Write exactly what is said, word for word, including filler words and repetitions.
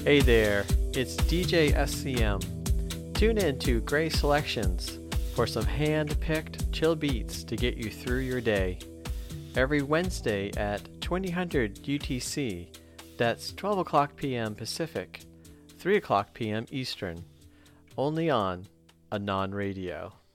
Hey there, it's D J S C M. Tune in to Gray Selections for some hand-picked chill beats to get you through your day. Every Wednesday at twenty hundred U T C, that's twelve o'clock p m Pacific, three o'clock p m Eastern, only on Anon Radio.